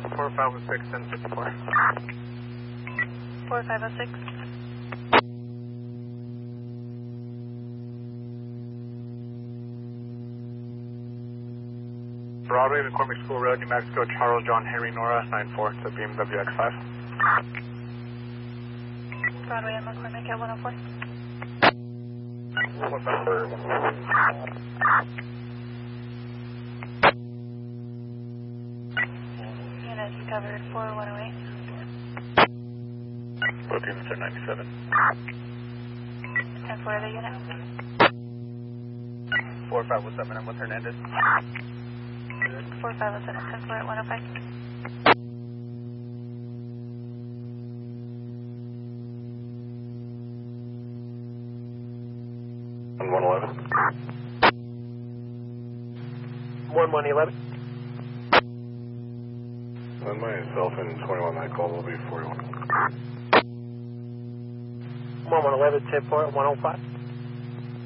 4506, 1054. 4506. Broadway, McCormick School Road, New Mexico, Charles John Henry Nora, 94 to BMW X5. Broadway and McCormick at 104. Units covered 4108. Bookings are 97. 10-4 the unit. 4507, I'm with Hernandez. 4507, 10-4 at 105. On 111. 1111. On myself and 21, that call will be 41. 1111, 10-4 at 105.